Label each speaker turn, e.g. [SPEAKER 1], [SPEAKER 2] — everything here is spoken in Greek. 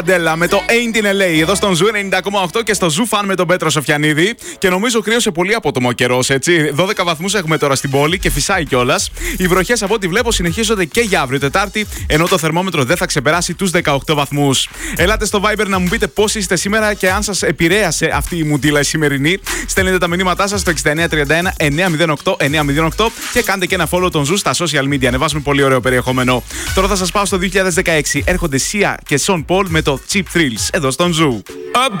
[SPEAKER 1] Ντέλα με το Ain't in LA εδώ στον Ζου 90,8 και στο Ζου Φαν με τον Πέτρο Σοφιανίδη. Και νομίζω κρύωσε πολύ απότομο ο καιρός, έτσι. 12 βαθμούς έχουμε τώρα στην πόλη και φυσάει κιόλας. Οι βροχές από ό,τι βλέπω συνεχίζονται και για αύριο Τετάρτη, ενώ το θερμόμετρο δεν θα ξεπεράσει τους 18 βαθμούς. Ελάτε στο Viber να μου πείτε πώς είστε σήμερα και αν σας επηρέασε αυτή η μουντίλα η σημερινή. Στέλνετε τα μηνύματά σας στο 6931 908 και κάντε και ένα follow τον Ζου στα social media. Ανεβάζουμε πολύ ωραίο περιεχόμενο. Τώρα θα σας πάω στο 2016. Έρχονται Sia και Sean Paul με το Cheap Thrills εδώ στον Ζου.